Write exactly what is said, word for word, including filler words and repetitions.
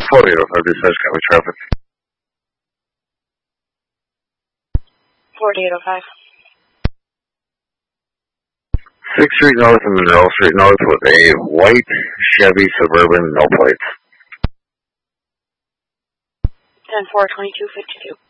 forty-eight oh five, dispatch, copy traffic. forty-eight oh five. sixth Street North and Monroe Street North with a white Chevy Suburban, no plates. ten four twenty-two fifty-two.